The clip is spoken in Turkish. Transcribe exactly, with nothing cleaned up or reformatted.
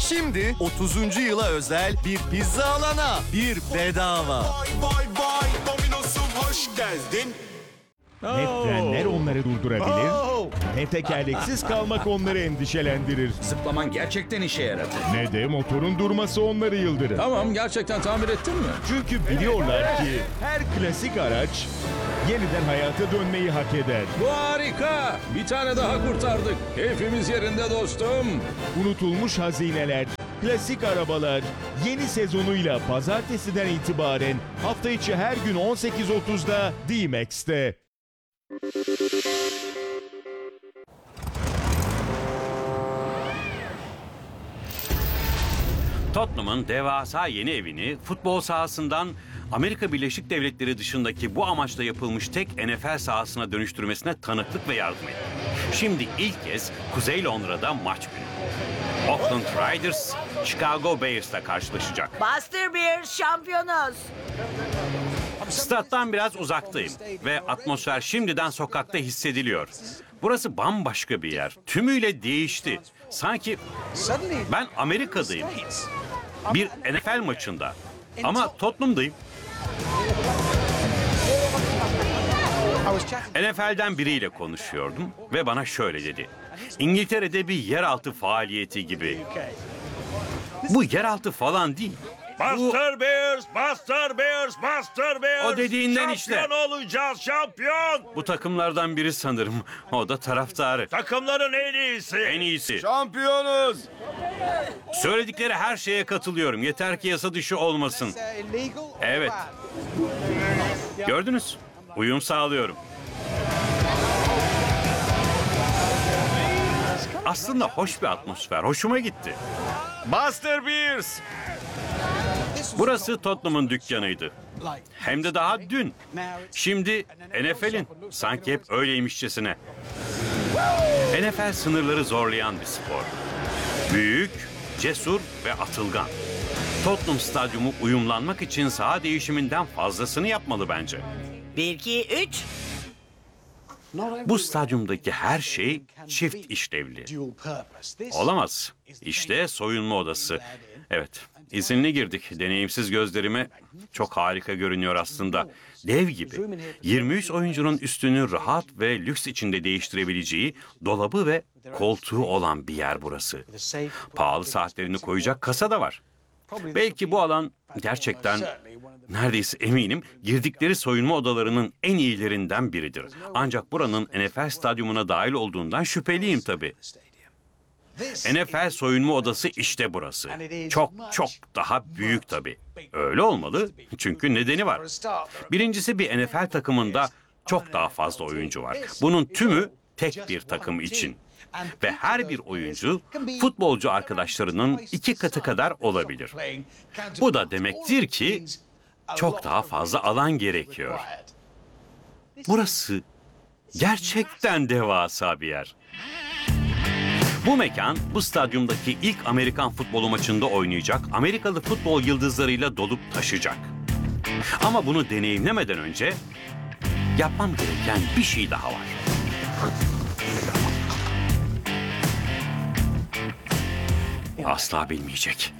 Şimdi otuzuncu yıla özel bir pizza alana bir bedava. Vay vay vay Domino's'um hoş geldin. Ne frenler onları durdurabilir, ne tekerleksiz kalmak onları endişelendirir, Zıplaman gerçekten işe yaradı. ne de motorun durması onları yıldırır. Tamam, gerçekten tamir ettin mi? Çünkü biliyorlar ki her klasik araç yeniden hayata dönmeyi hak eder. Bu harika. Bir tane daha kurtardık. Keyfimiz yerinde dostum. Unutulmuş hazineler, klasik arabalar yeni sezonuyla pazartesiden itibaren hafta içi her gün on sekiz otuzda D-Max'te. Tottenham'ın devasa yeni evini futbol sahasından Amerika Birleşik Devletleri dışındaki bu amaçla yapılmış tek N F L sahasına dönüştürmesine tanıklık ve yardım etti. Şimdi ilk kez Kuzey Londra'da maç günü. Oakland Raiders, Chicago Bears'la karşılaşacak. Buster Bears şampiyonuz. Stat'tan biraz uzaktayım ve atmosfer şimdiden sokakta hissediliyor. Burası bambaşka bir yer. Tümüyle değişti. Sanki ben Amerika'dayım. Bir N F L maçında. Ama Tottenham'dayım. N F L'den biriyle konuşuyordum ve bana şöyle dedi. İngiltere'de bir yeraltı faaliyeti gibi. Bu yeraltı falan değil. Buster Bears, Buster Bears, Buster Bears. O dediğinden işte. Şampiyon olacağız, şampiyon. Bu takımlardan biri sanırım. O da taraftarı. Takımların en iyisi. En iyisi. Şampiyonuz. Söyledikleri her şeye katılıyorum. Yeter ki yasa dışı olmasın. Evet. Gördünüz. Uyum sağlıyorum. Aslında hoş bir atmosfer. Hoşuma gitti. Buster Bears. Burası Tottenham'ın dükkanıydı. Hem de daha dün. Şimdi N F L'in. Sanki hep öyleymişçesine. N F L sınırları zorlayan bir spor. Büyük, cesur ve atılgan. Tottenham Stadyumu uyumlanmak için saha değişiminden fazlasını yapmalı bence. Bir, iki, üç. Bu stadyumdaki her şey çift işlevli. Olamaz. İşte soyunma odası. Evet, izinli girdik. Deneyimsiz gözlerime çok harika görünüyor aslında. Dev gibi. yirmi üç oyuncunun üstünü rahat ve lüks içinde değiştirebileceği dolabı ve koltuğu olan bir yer burası. Pahalı saatlerini koyacak kasa da var. Belki bu alan gerçekten, neredeyse eminim, girdikleri soyunma odalarının en iyilerinden biridir. Ancak buranın N F L stadyumuna dahil olduğundan şüpheliyim tabii. N F L soyunma odası işte burası. Çok çok daha büyük tabii. Öyle olmalı çünkü nedeni var. Birincisi, bir N F L takımında çok daha fazla oyuncu var. Bunun tümü tek bir takım için. Ve her bir oyuncu futbolcu arkadaşlarının iki katı kadar olabilir. Bu da demektir ki çok daha fazla alan gerekiyor. Burası gerçekten devasa bir yer. Bu mekan, bu stadyumdaki ilk Amerikan futbolu maçında oynayacak Amerikalı futbol yıldızlarıyla dolup taşacak. Ama bunu deneyimlemeden önce yapmam gereken bir şey daha var. Asla bilmeyecek.